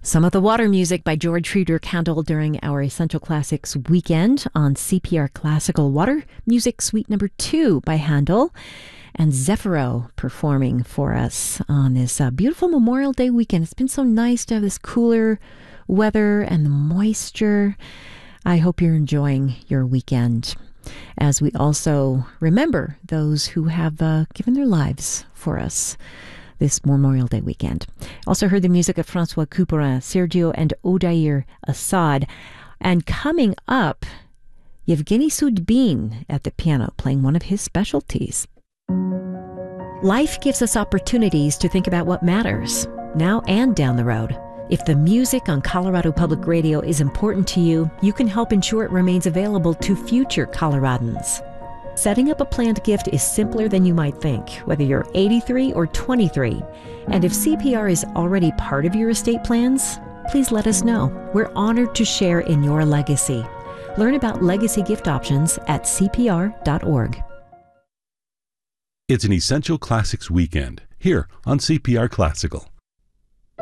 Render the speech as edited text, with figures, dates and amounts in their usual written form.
Some of the water music by George Friedrich Handel during our Essential Classics weekend on CPR Classical Water Music Suite number 2 by Handel, and Zephyro performing for us on this beautiful Memorial Day weekend. It's been so nice to have this cooler weather and the moisture. I hope you're enjoying your weekend as we also remember those who have given their lives for us this Memorial Day weekend. Also heard the music of Francois Couperin, Sergio and Odair Assad. And coming up, Yevgeny Sudbin at the piano playing one of his specialties. Life gives us opportunities to think about what matters, now and down the road. If the music on Colorado Public Radio is important to you, you can help ensure it remains available to future Coloradans. Setting up a planned gift is simpler than you might think, whether you're 83 or 23. And if CPR is already part of your estate plans, please let us know. We're honored to share in your legacy. Learn about legacy gift options at cpr.org. It's an Essential Classics weekend here on CPR Classical.